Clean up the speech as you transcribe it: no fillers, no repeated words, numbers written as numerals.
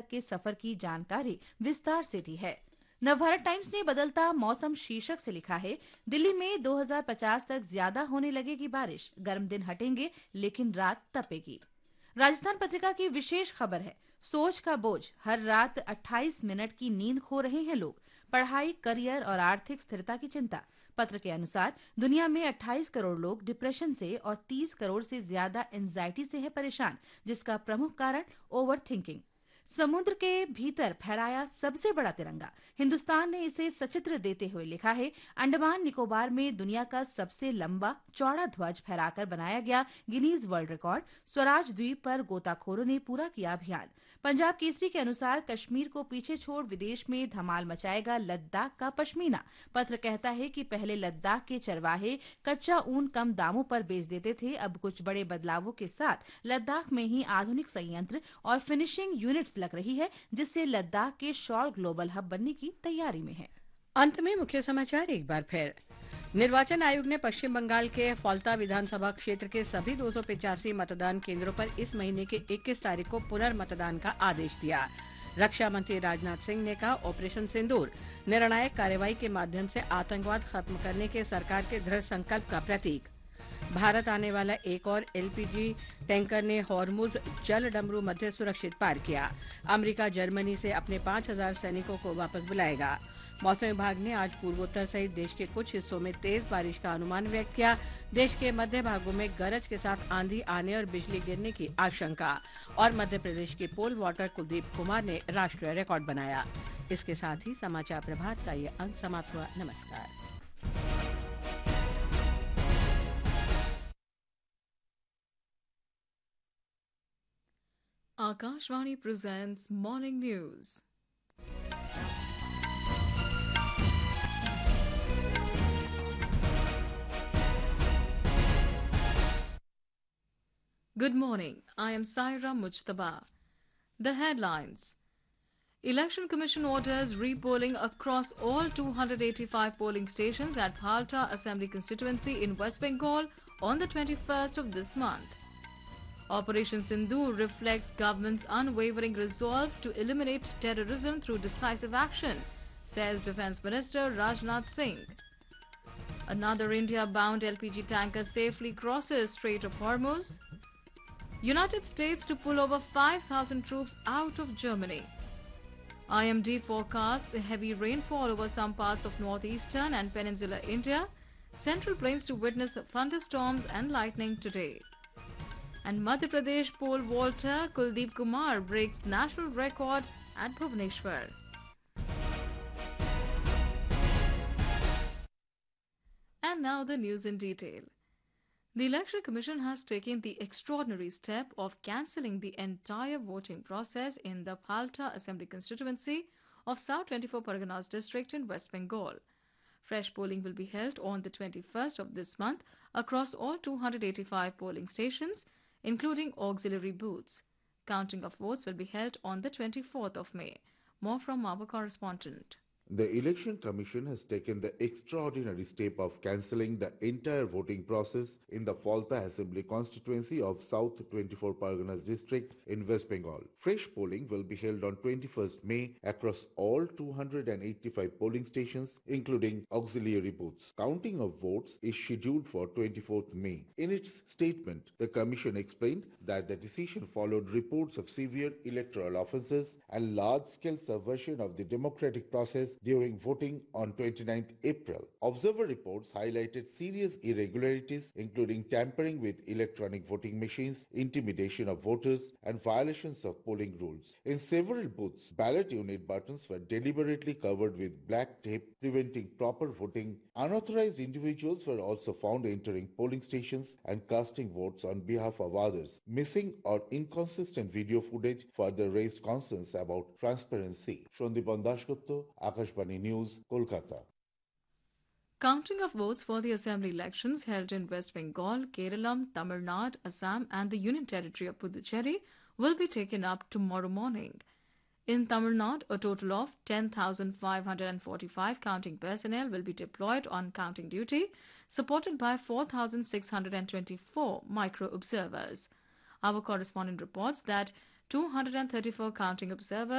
के सफर की जानकारी विस्तार से दी है। नवभारत टाइम्स ने बदलता मौसम शीर्षक से लिखा है, दिल्ली में 2050 तक ज्यादा होने लगेगी बारिश, गर्म दिन हटेंगे लेकिन रात तपेगी। राजस्थान पत्रिका की विशेष खबर है, सोच का बोझ, हर रात 28 मिनट की नींद खो रहे हैं लोग, पढ़ाई, करियर और आर्थिक स्थिरता की चिंता। पत्र के अनुसार दुनिया में 28 करोड़ लोग डिप्रेशन से और 30 करोड़ से ज्यादा एंजाइटी से हैं परेशान, जिसका प्रमुख कारण ओवर थिंकिंग। समुद्र के भीतर फहराया सबसे बड़ा तिरंगा, हिंदुस्तान ने इसे सचित्र देते हुए लिखा है, अंडमान निकोबार में दुनिया का सबसे लंबा चौड़ा ध्वज फहराकर बनाया गया गिनीज वर्ल्ड रिकॉर्ड, स्वराज द्वीप पर गोताखोरों ने पूरा किया अभियान। पंजाब केसरी के अनुसार कश्मीर को पीछे छोड़ विदेश में धमाल मचाएगा लद्दाख का पश्मीना। पत्र कहता है कि पहले लद्दाख के चरवाहे कच्चा ऊन कम दामों पर बेच देते थे, अब कुछ बड़े बदलावों के साथ लद्दाख में ही आधुनिक संयंत्र और फिनिशिंग यूनिट्स लग रही है, जिससे लद्दाख के शॉल ग्लोबल हब बनने की तैयारी में है। अंत में मुख्य समाचार एक बार फिर। निर्वाचन आयोग ने पश्चिम बंगाल के फॉल्ता विधानसभा क्षेत्र के सभी 285 मतदान केंद्रों पर इस महीने के 21 तारीख को पुनर्मतदान का आदेश दिया। रक्षा मंत्री राजनाथ सिंह ने कहा, ऑपरेशन सिंदूर निर्णायक कार्रवाई के माध्यम से आतंकवाद खत्म करने के सरकार के दृढ़ संकल्प का प्रतीक। भारत आने वाला एक और एलपीजी टैंकर ने हॉर्मुज जल डमरू मध्य सुरक्षित पार किया। अमेरिका जर्मनी से अपने 5000 सैनिकों को वापस बुलाएगा। मौसम विभाग ने आज पूर्वोत्तर सहित देश के कुछ हिस्सों में तेज बारिश का अनुमान व्यक्त किया। देश के मध्य भागों में गरज के साथ आंधी आने और बिजली गिरने की आशंका। और मध्य प्रदेश के पोल वॉल्टर कुलदीप कुमार ने राष्ट्रीय रिकॉर्ड बनाया। इसके साथ ही समाचार प्रभात का ये अंक समाप्त हुआ। नमस्कार। Akashvani presents Morning News. Good morning. I am Saira Mujtaba. The headlines. Election Commission orders repolling across all 285 polling stations at Phalta Assembly constituency in West Bengal on the 21st of this month. Operation Sindoor reflects government's unwavering resolve to eliminate terrorism through decisive action, says Defence Minister Rajnath Singh. Another India-bound LPG tanker safely crosses Strait of Hormuz. United States to pull over 5,000 troops out of Germany. IMD forecasts heavy rainfall over some parts of northeastern and peninsular India. Central plains to witness thunderstorms and lightning today. And Madhya Pradesh pole vaulter Kuldeep Kumar breaks national record at Bhubaneswar. And now the news in detail. The Election Commission has taken the extraordinary step of cancelling the entire voting process in the Phalta Assembly constituency of South 24 Parganas district in West Bengal. Fresh polling will be held on the 21st of this month across all 285 polling stations, including auxiliary booths. Counting of votes will be held on the 24th of May. More from our correspondent. The Election Commission has taken the extraordinary step of cancelling the entire voting process in the Phalta Assembly constituency of South 24 Parganas district in West Bengal. Fresh polling will be held on 21st May across all 285 polling stations, including auxiliary booths. Counting of votes is scheduled for 24th May. In its statement, the Commission explained that the decision followed reports of severe electoral offences and large-scale subversion of the democratic process during voting on 29th April. Observer reports highlighted serious irregularities, including tampering with electronic voting machines, intimidation of voters, and violations of polling rules. In several booths, ballot unit buttons were deliberately covered with black tape, preventing proper voting. Unauthorized individuals were also found entering polling stations and casting votes on behalf of others. Missing or inconsistent video footage further raised concerns about transparency. Shondipan Dasgupta, Akashvani News, Kolkata. Counting of votes for the assembly elections held in West Bengal, Kerala, Tamil Nadu, Assam and the Union Territory of Puducherry will be taken up tomorrow morning. In Tamil Nadu, a total of 10,545 counting personnel will be deployed on counting duty, supported by 4,624 micro-observers. Our correspondent reports that 234 counting observers